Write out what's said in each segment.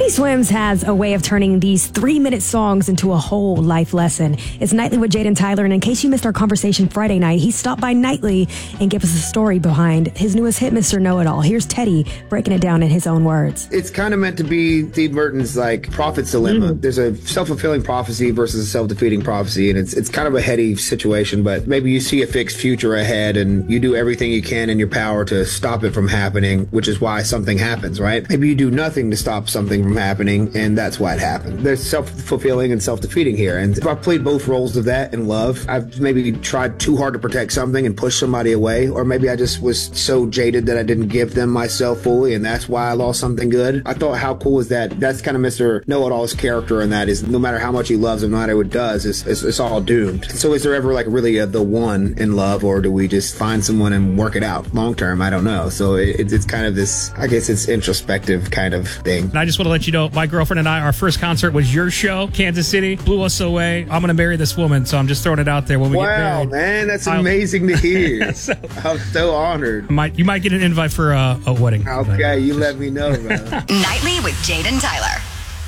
Swims has a way of turning these 3-minute songs into a whole life lesson. It's Nightly with Jaden Tyler, and in case you missed our conversation Friday night, he stopped by Nightly and gave us a story behind his newest hit, Mr. Know-It-All. Here's Teddy breaking it down in his own words. It's kind of meant to be Steve Merton's prophet's dilemma. There's a self-fulfilling prophecy versus a self-defeating prophecy, and it's kind of a heady situation, but maybe you see a fixed future ahead and you do everything you can in your power to stop it from happening, which is why something happens, right? Maybe you do nothing to stop something from happening, and that's why it happened. There's self-fulfilling and self-defeating here, and if I played both roles of that in love, I've maybe tried too hard to protect something and push somebody away, or maybe I just was so jaded that I didn't give them myself fully, and that's why I lost something good. I thought, how cool is that? That's kind of Mr. Know-It-All's character, and that is no matter how much he loves him, no matter what it does, it's all doomed. So is there ever really the one in love, or do we just find someone and work it out long term? I don't know. So it's kind of this, I guess it's introspective kind of thing. And I just want to let you know, my girlfriend and I, our first concert was your show, Kansas City, blew us away. I'm going to marry this woman, so I'm just throwing it out there when we get married. Wow, man, that's amazing to hear. I'm so honored. You might get an invite for a wedding. Okay, you let me know, man. Nightly with Jaden Tyler.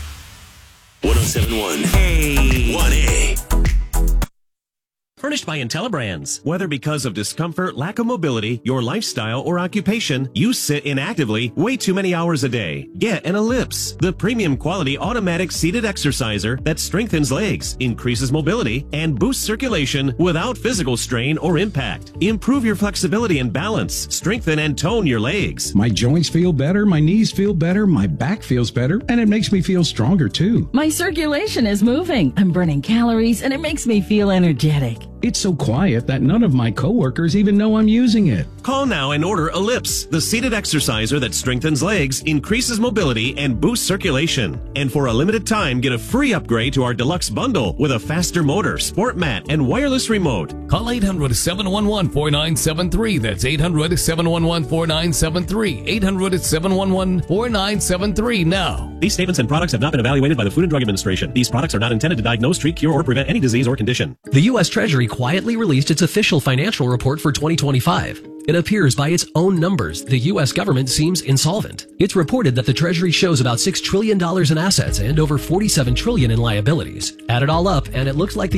107.1 1A. Furnished by IntelliBrands. Whether because of discomfort, lack of mobility, your lifestyle, or occupation, you sit inactively way too many hours a day. Get an Ellipse, the premium quality automatic seated exerciser that strengthens legs, increases mobility, and boosts circulation without physical strain or impact. Improve your flexibility and balance. Strengthen and tone your legs. My joints feel better, my knees feel better, my back feels better, and it makes me feel stronger too. My circulation is moving. I'm burning calories, and it makes me feel energetic. It's so quiet that none of my coworkers even know I'm using it. Call now and order Ellipse, the seated exerciser that strengthens legs, increases mobility, and boosts circulation. And for a limited time, get a free upgrade to our deluxe bundle with a faster motor, sport mat, and wireless remote. Call 800-711-4973. That's 800-711-4973. 800-711-4973 now. These statements and products have not been evaluated by the Food and Drug Administration. These products are not intended to diagnose, treat, cure, or prevent any disease or condition. The U.S. Treasury quietly released its official financial report for 2025. It appears by its own numbers, the U.S. government seems insolvent. It's reported that the Treasury shows about $6 trillion in assets and over $47 trillion in liabilities. Add it all up, and it looks like the